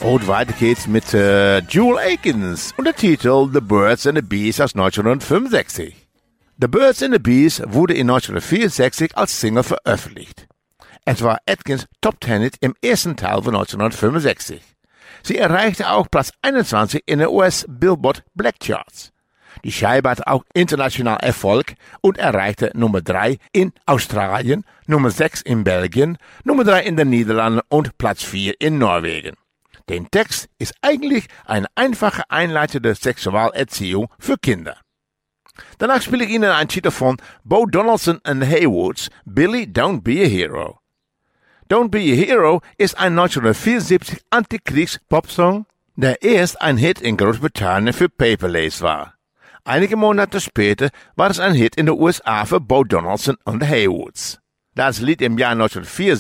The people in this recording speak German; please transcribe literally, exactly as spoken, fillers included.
Und weiter geht's mit äh, Jewel Akins und der Titel The Birds and the Bees aus neunzehnhundertfünfundsechzig. The Birds and the Bees wurde in neunzehnhundertvierundsechzig als Single veröffentlicht. Es war Atkins Top Ten Hit im ersten Teil von neunzehnhundertfünfundsechzig. Sie erreichte auch Platz einundzwanzig in den U S Billboard Black Charts. Die Scheibe hatte auch international Erfolg und erreichte Nummer drei in Australien, Nummer sechs in Belgien, Nummer drei in den Niederlanden und Platz vier in Norwegen. Der Text ist eigentlich eine einfache einleitende Sexualerziehung für Kinder. Danach spiele ich Ihnen einen Titel von Bo Donaldson and the Haywoods, Billy Don't Be a Hero. Don't Be a Hero ist ein neunzehnhundertvierundsiebzig Antikriegs-Popsong, der erst ein Hit in Großbritannien für Paperlace war. Einige Monate später war es ein Hit in den U S A für Bo Donaldson and the Haywoods. Da das Lied im Jahr neunzehnhundertvierundsiebzig